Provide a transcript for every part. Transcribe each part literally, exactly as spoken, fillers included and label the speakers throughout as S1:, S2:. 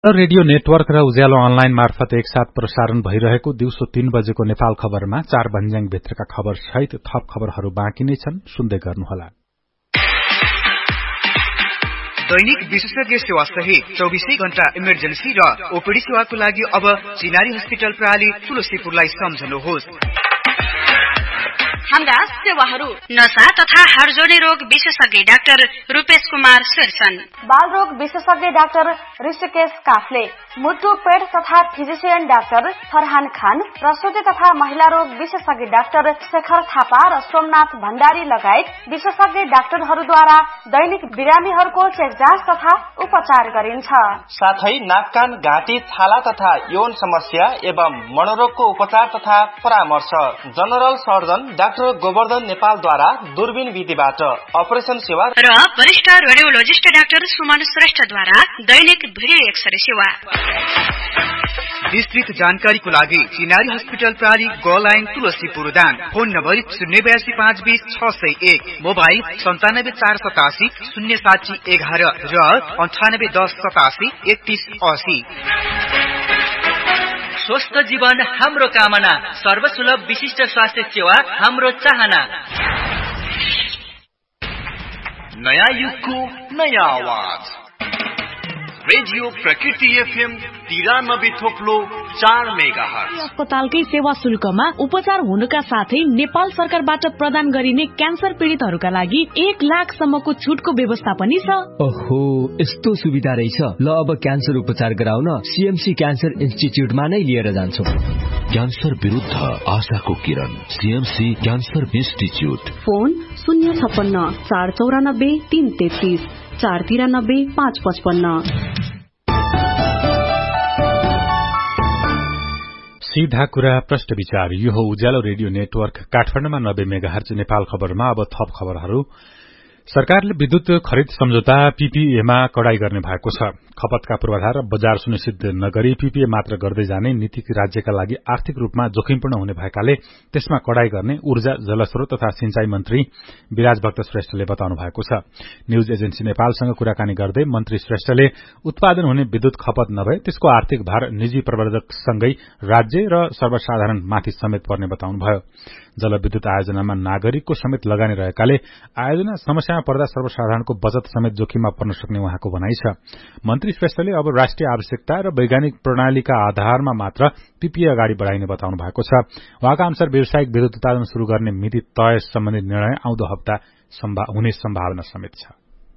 S1: Radio network र उज्यालो online मार्फत एकसाथ प्रसारण भइरहेको दिउँसो तीन बजेको नेपाल खबरमा चार भन्ज्याङ भित्रका खबर सहित थप खबरहरू बाँकी नै छन्, सुन्दै गर्नुहोला।
S2: दैनिक विशेषज्ञ सेवा सहित चौबीसै घण्टा इमर्जेन्सी र ओपीडी सेवाको लागि अब चिनारी हस्पिटल प्रणाली तुलसीपुरलाई सम्झनुहोस्।
S3: हाम्रा सेवाहरू नशा तथा हाडजोड्ने रोग विशेषज्ञ डाक्टर रूपेश कुमार शेरसन,
S4: बाल रोग विशेषज्ञ डाक्टर ऋषिकेश काफले, मुटु पेट तथा फिजिशियन डाक्टर फरहान खान, प्रसुति तथा महिला रोग विशेषज्ञ डाक्टर शेखर थापा र सोमनाथ भण्डारी लगायत विशेषज्ञ डाक्टरहरूद्वारा दैनिक बिरामीहरूको चेक जाँच तथा उपचार गरिन्छ।
S5: साथै नाक कान घाँटी छाला तथा यौन समस्या एवं मनोरोगको उपचार तथा परामर्श जनरल सर्जन डाक्टर गोवर्धन नेपालद्वारा दूरबीन विधिबाट अपरेसन सेवा
S3: र वरिष्ठ रेडियोलोजिस्ट डाक्टर सुमन श्रेष्ठद्वारा दैनिक भिडियो एक्सरे सेवा।
S2: विस्तृत जानकारीको लागि चिनारी हस्पिटल प्रणाली ग line Tulsipur Dang, phone number शून्य बयासी पाँच बीस छ सय एक, मोबाइल सन्तानब्बे चार सतासी शून्य साठी एघार र अन्ठानब्बे दस सतासी एकतीस असी।
S6: स्वस्थ जीवन हाम्रो कामना, सर्वसुलभ विशिष्ट स्वास्थ्य सेवा हाम्रो चाहना।
S7: नयाँ युगको नयाँ आवाज रेडियो प्रकृति एफएम तिरानब्बे थोप्लो चार मेगा हर्ज।
S8: अस्पतालकै सेवा शुल्कमा उपचार हुनुका साथै नेपाल सरकारबाट प्रदान गरिने क्यान्सर पीडितहरूका लागि एक लाख सम्मको छुटको व्यवस्था पनि छ।
S9: ओहो, यस्तो सुविधा रहेछ। ल अब क्यान्सर उपचार गराउन सीएमसी क्यान्सर इन्स्टिच्युटमा नै लिएर जान्छौ।
S10: क्यान्सर विरुद्ध आशाको किरण, सीएमसी क्यान्सर इन्स्टिच्युट।
S8: फोन शून्य छप्पन्न चार चौरानब्बे तीन तेत्तीस चार तिरानब्बे पाँच पचपन्न।
S1: सीधा कुरा प्रश्न विचार, यो हो उज्यालो रेडियो नेटवर्क काठमाडौँमा नब्बे मेगाहर्ज नेपाल खबरमा। अब थप खबरहरू। सरकारले विद्युत खरिद सम्झौता पीपीएमा कडाई गर्ने भएको छ। खपतका पूर्वाधार र बजार सुनिश्चित नगरी पीपीए मात्र गर्दै जाने नीति राज्यका लागि आर्थिक रूपमा जोखिमपूर्ण हुने भएकाले त्यसमा कडाई गर्ने ऊर्जा जलस्रोत तथा सिंचाई मन्त्री विराज भक्त श्रेष्ठले बताउनु भएको छ। न्यूज एजेन्सी नेपालसँग कुराकानी गर्दै मन्त्री श्रेष्ठले उत्पादन हुने विद्युत खपत नभए त्यसको आर्थिक भार निजी प्रवर्धकसँगै राज्य र सर्वसाधारण माथि समेत पर्ने बताउनुभयो। जलविद्युत आयोजनामा नागरिकको समेत लगानी रहेकाले आयोजना समस्यामा पर्दा सर्वसाधारणको बचत समेत जोखिममा पर्न सक्ने उहाँको भनाइ छ। मन्त्री श्रेष्ठले अब राष्ट्रिय आवश्यकता र वैज्ञानिक प्रणालीका आधारमा मात्र पीपीए अगाडि बढ़ाइने बताउनु भएको छ। उहाँका अनुसार व्यावसायिक विद्युत उत्पादन शुरू गर्ने मिति तय सम्बन्धी निर्णय आउँदो हप्ता हुने सम्भावना समेत छ।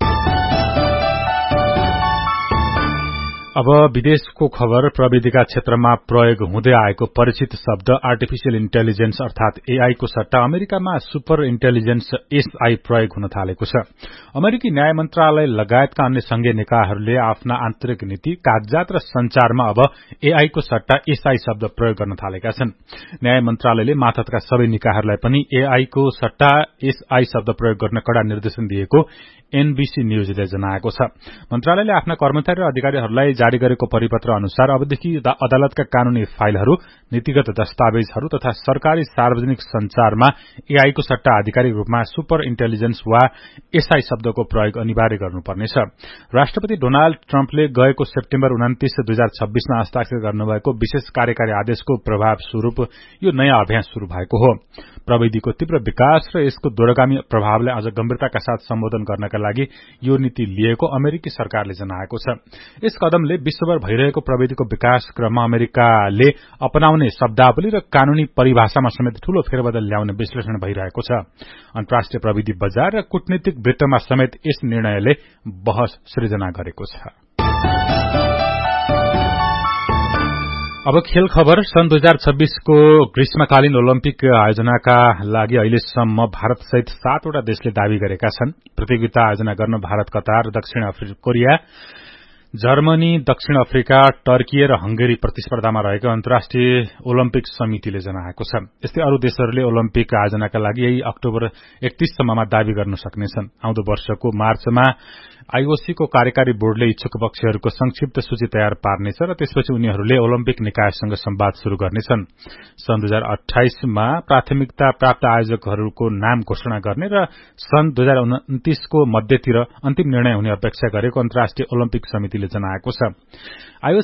S1: अब विदेशको खबर। प्रविधिका क्षेत्रमा प्रयोग हुँदै आएको परिचित शब्द आर्टिफिशियल इन्टेलिजेन्स अर्थात एआई को सट्टा अमेरिकामा सुपर इन्टेलिजेन्स एसआई प्रयोग हुन थालेको छ। अमेरिकी न्याय मन्त्रालय लगायतका अन्य संघीय निकायहरूले आफ्ना आन्तरिक नीति, कागजात र संचारमा अब एआई को सट्टा एसआई शब्द प्रयोग गर्न थालेका छन्। न्याय मन्त्रालयले मातहतका सबै निकायहरूलाई पनि एआई को सट्टा एसआई शब्द प्रयोग गर्न कड़ा निर्देशन दिएको एनबीसी न्यूजले जनाएको छ। मन्त्रालयले आफ्ना कर्मचारी र अधिकारीहरूलाई जारी गरेको परिपत्र अनुसार अबदेखि अदालतका कानूनी फाइलहरू, नीतिगत दस्तावेजहरू तथा सरकारी सार्वजनिक संचारमा एआई को सट्टा आधिकारिक रूपमा सुपर इन्टेलिजेन्स वा एसआई शब्दको प्रयोग अनिवार्य गर्नुपर्नेछ। राष्ट्रपति डोनाल्ड ट्रम्पले गएको सेप्टेम्बर उन्तिस दुई हजार छब्बीसमा हस्ताक्षर गर्नुभएको विशेष कार्यकारी आदेशको प्रभाव स्वरूप यो नयाँ अभ्यास शुरू भएको हो। प्रविधिको तीव्र विकास र यसको दूरगामी प्रभावलाई अझ गम्भीरताका साथ सम्बोधन गर्नका लागि यो नीति लिएको अमेरिकी सरकारले जनाएको छ। यस कदमले विश्वभर भइरहेको प्रविधिको विकास क्रममा अमेरिकाले अपनाउने शब्दावली र कानूनी परिभाषामा समेत ठूलो फेरबदल ल्याउने विश्लेषण भइरहेको छ। अन्तर्राष्ट्रिय प्रविधि बजार र कूटनीतिक वृत्तमा समेत यस निर्णयले बहस सृजना गरेको छ। अब खेल खबर। सन् दुई हजार छब्बीसको ग्रीष्मकालीन ओलम्पिक आयोजनाका लागि अहिलेसम्म भारतसहित सातवटा देशले दावी गरेका छन्। प्रतियोगिता आयोजना गर्न भारत, कतार, दक्षिण कोरिया, जर्मनी, दक्षिण अफ्रिका, टर्की र हंगेरी प्रतिस्पर्धामा रहेको अन्तर्राष्ट्रिय ओलम्पिक समितिले जनाएको छ। यस्तै अरू देशहरूले ओलम्पिक आयोजनाका लागि यही अक्टोबर एकतीससम्ममा दावी गर्न सक्नेछन्। आउँदो वर्षको मार्चमा आईओसी को कार्यकारी बोर्डले इच्छुक पक्षहरूको संक्षिप्त सूची तयार पार्नेछ र त्यसपछि उनीहरूले ओलम्पिक निकायसँग संवाद शुरू गर्नेछन्। सन् दुई हजार अठाइसमा प्राथमिकता प्राप्त आयोजकहरूको नाम घोषणा गर्ने र सन् दुई हजार उन्तिसको मध्यतिर अन्तिम निर्णय हुने अपेक्षा गरेको अन्तर्राष्ट्रिय ओलम्पिक समितिले मन्त्रालयले जनाएको छ। आइओएस